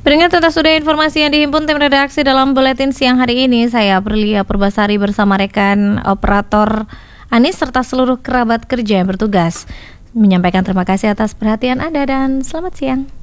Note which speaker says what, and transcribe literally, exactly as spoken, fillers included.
Speaker 1: Peringat atas sudah informasi yang dihimpun tim redaksi dalam buletin siang hari ini. Saya Perlia Purbasari bersama rekan operator Anis serta seluruh kerabat kerja yang bertugas menyampaikan terima kasih atas perhatian Anda dan selamat siang.